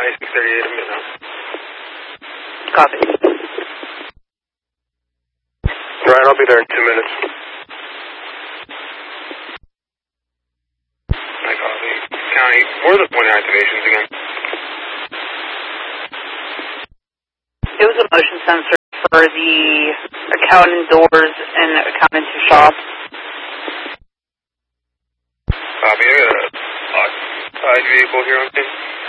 County 638 in Midtown. Copy. Right, I'll be there in 2 minutes. I copy. County, where are the pointer activations again? It was a motion sensor for the accountant doors and accountant shop. Copy. I got a vehicle here on scene.